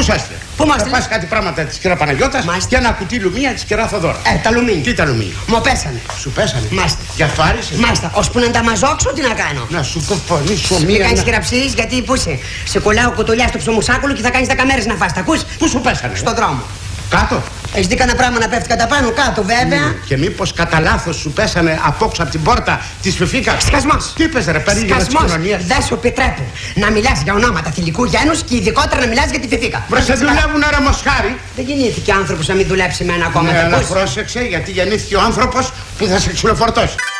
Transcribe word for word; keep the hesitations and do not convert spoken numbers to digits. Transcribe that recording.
είσαστε? Πού μας θα πας κάτι πράγματα της κυρία Παναγιώτας και ένα κουτί λουμία της κυρία Θοδώρα. Ε, τα λουμία. Τι τα λουμία? Μου πέσανε. Σου πέσανε? Μάλιστα. Για αυτό άρεσε? Μάλιστα. Ώσπου να τα μαζόξω, τι να κάνω? Να σου κοφωνήσω μία. Μην κάνεις να... χειραψίες, γιατί πού είσαι? Σε κολλάω κοτολιά στο ψωμουσάκουλο και θα κάνεις δέκα μέρες να φας. Τα ακούς? Πού σου πέσανε? Στον δρόμο. Κάτω. Έχεις δει κανένα πράγμα να πέφτει κατά πάνω, κάτω βέβαια. Mm. Και μήπως κατά λάθος σου πέσανε απόξω από την πόρτα της Φιφίκα? Σκασμός. Τι είπες ρε περίγυρα της κοινωνίας? Δεν σου επιτρέπω να μιλάς για ονόματα θηλυκού γένους και ειδικότερα να μιλάς για τη Φιφίκα. Βρε σε δουλεύουνε ρε μοσχάρι. Δεν γεννήθηκε άνθρωπος να μην δουλέψει με ένα κόμμα. Ναι, αλλά πρόσεξε, γιατί γεννήθηκε ο άνθρωπος που θα σε ξυλοφορτώσει.